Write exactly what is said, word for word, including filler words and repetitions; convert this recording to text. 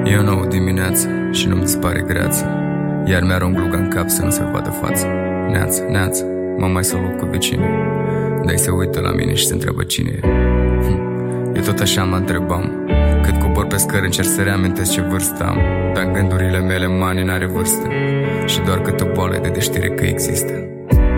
E o nouă dimineață și nu-mi dispare greață, iar mi-arunc gluga în cap să nu se vadă fața. Neață, neață, mă mai salut cu vecinii, dar se uită la mine și se întreabă cine e. hm. Eu tot așa mă întrebam, cât cobor pe scări încerc să reamintesc ce vârstă am, dar gândurile mele mani n-are vârstă și doar cât o boală de știre că există.